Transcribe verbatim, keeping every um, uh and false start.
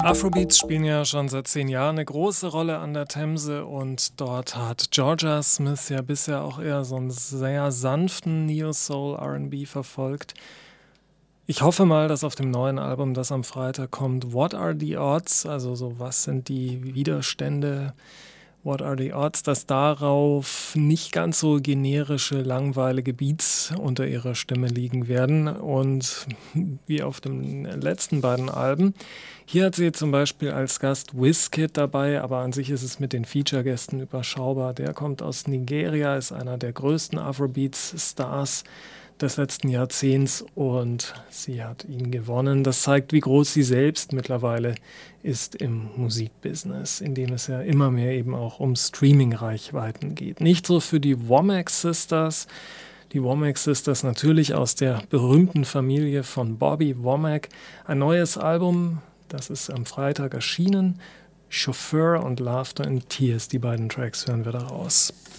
Afrobeats spielen ja schon seit zehn Jahren eine große Rolle an der Themse und dort hat Georgia Smith ja bisher auch eher so einen sehr sanften Neo-Soul R and B verfolgt. Ich hoffe mal, dass auf dem neuen Album, das am Freitag kommt, What Are the Odds, also so was sind die Widerstände, What Are the Odds, dass darauf nicht ganz so generische, langweilige Beats unter ihrer Stimme liegen werden und wie auf den letzten beiden Alben. Hier hat sie zum Beispiel als Gast Wizkid dabei, aber an sich ist es mit den Feature-Gästen überschaubar. Der kommt aus Nigeria, ist einer der größten Afrobeats-Stars des letzten Jahrzehnts und sie hat ihn gewonnen. Das zeigt, wie groß sie selbst mittlerweile ist im Musikbusiness, in dem es ja immer mehr eben auch um Streaming-Reichweiten geht. Nicht so für die Womack Sisters. Die Womack Sisters natürlich aus der berühmten Familie von Bobby Womack. Ein neues Album, das ist am Freitag erschienen. Chauffeur und Laughter and Tears, die beiden Tracks hören wir daraus.